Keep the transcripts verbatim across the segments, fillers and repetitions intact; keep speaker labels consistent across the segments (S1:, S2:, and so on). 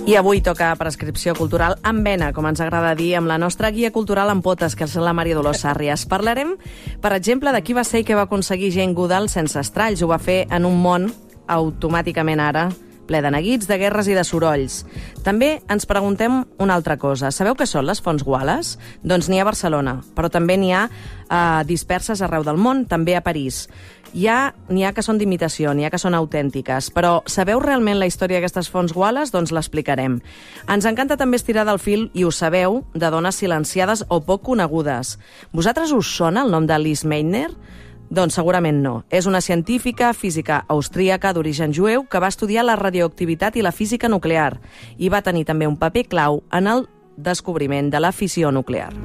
S1: I avui toca prescripció cultural amb vena, com ens agrada dir, amb la nostra guia cultural en potes, que és la Maria Dolors Sàrries. Parlarem, per exemple, de qui va ser i què va aconseguir Jane Goodall sense estralls. Ho va fer en un món, automàticament ara, ple de neguits, de guerres i de sorolls. També ens preguntem una altra cosa. Sabeu què són les fonts Wallace? Doncs n'hi ha a Barcelona, però també n'hi ha eh, disperses arreu del món, també a París. Hi ha, n'hi ha que són d'imitació, n'hi ha que són autèntiques, però sabeu realment la història d'aquestes fonts Wallace? Doncs l'explicarem. Ens encanta també estirar del fil, i ho sabeu, de dones silenciades o poc conegudes. Vosaltres us sona el nom de Liz Meitner? Doncs segurament no. És una científica física austríaca d'origen jueu que va estudiar la radioactivitat i la física nuclear i va tenir també un paper clau en el descobriment de la fissió nuclear.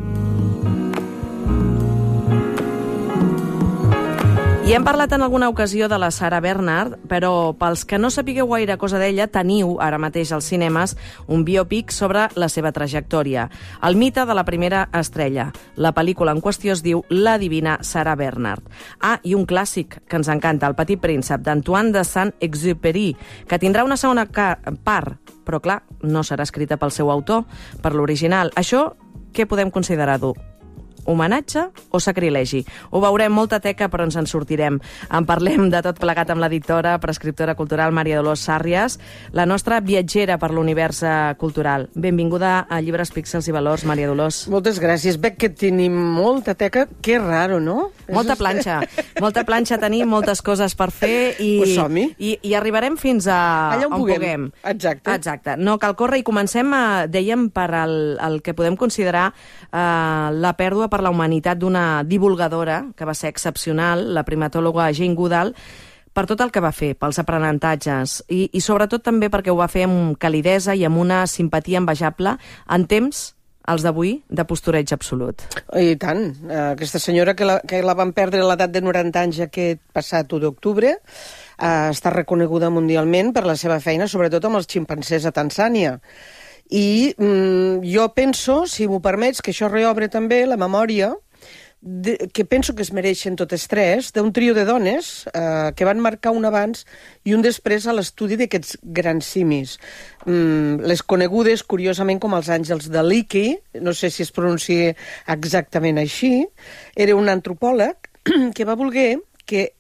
S1: I hem parlat en alguna ocasió de la Sarah Bernhardt, però pels que no sapigueu gaire cosa d'ella, teniu ara mateix als cinemes un biòpic sobre la seva trajectòria. El mite de la primera estrella. La pel·lícula en qüestió es diu La divina Sarah Bernhardt. Ah, i un clàssic que ens encanta, El petit príncep, d'Antoine de Saint-Exupéry, que tindrà una segona part, però clar, no serà escrita pel seu autor, per l'original. Això, què podem considerar-ho? Homenatge o sacrilegi? Ho veurem, molta teca, però ens en sortirem. En parlem de tot plegat amb l'editora, prescriptora cultural Maria Dolors Sàrries, la nostra viatgera per l'univers cultural. Benvinguda a Llibres, Píxels i Valors, Maria Dolors.
S2: Moltes gràcies. Veig que tenim molta teca. Que raro, no?
S1: Molta planxa. Molta planxa tenim, moltes coses per fer i,
S2: pues som-hi.
S1: i, i arribarem fins a
S2: allà on, on puguem. puguem. Exacte.
S1: Exacte. No cal córrer i comencem, a, dèiem, per el, el que podem considerar eh, la pèrdua per la humanitat d'una divulgadora que va ser excepcional, la primatòloga Jane Goodall, per tot el que va fer, pels aprenentatges, i, i sobretot també perquè ho va fer amb calidesa i amb una simpatia envejable en temps, els d'avui, de postureig absolut.
S2: I tant. Aquesta senyora que la, que la van perdre a l'edat de noranta anys aquest passat u d'octubre, eh, està reconeguda mundialment per la seva feina, sobretot amb els ximpancers a Tanzània. I mm, jo penso, si m'ho permets, que això reobre també la memòria de, que penso que es mereixen totes tres, d'un trio de dones eh, que van marcar un abans i un després a l'estudi d'aquests grans simis. Mm, les conegudes, curiosament, com els àngels de Leakey, no sé si es pronuncia exactament així, era un antropòleg que va voler que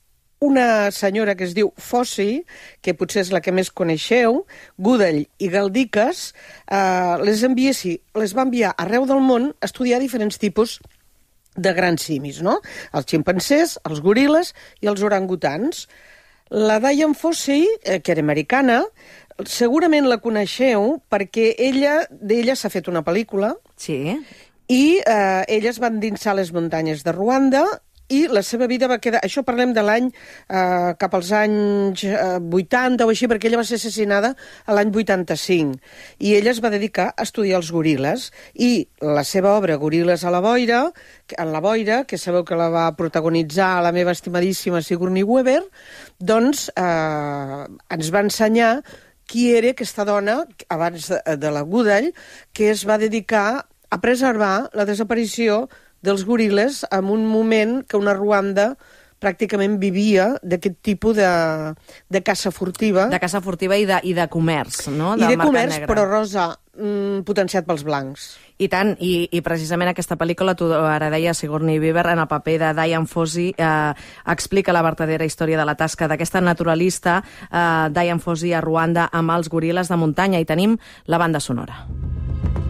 S2: una senyora que es diu Fossey, que potser és la que més coneixeu, Goodall i Galdicas, eh, les, enviessi, les va enviar arreu del món a estudiar diferents tipus de grans simis, no? Els ximpancers, els goril·les i els orangutans. La Diane Fossey, eh, que era americana, segurament la coneixeu perquè ella d'ella s'ha fet una pel·lícula.
S1: Sí.
S2: I eh, ella es va endinsar a les muntanyes de Ruanda i la seva vida va quedar... Això parlem de l'any eh, cap als anys eh, vuitanta o així, perquè ella va ser assassinada a l'any vuitanta-cinc. I ella es va dedicar a estudiar els goril·les. I la seva obra, Goril·les a la boira, en la boira, que sabeu que la va protagonitzar la meva estimadíssima Sigourney Weaver, doncs eh, ens va ensenyar qui era aquesta dona, abans de, de la Goodall, que es va dedicar a preservar la desaparició dels goril·les en un moment que una Ruanda pràcticament vivia d'aquest tipus de, de caça furtiva.
S1: De caça furtiva i de, i de comerç, no?
S2: I de comerç, però, Rosa, mm, potenciat pels blancs.
S1: I tant, i, i precisament aquesta pel·lícula, tu ara deia Sigourney Weaver, en el paper de Diane Fossey, eh, explica la verdadera història de la tasca d'aquesta naturalista, eh, Diane Fossey a Ruanda amb els goril·les de muntanya, i tenim la banda sonora.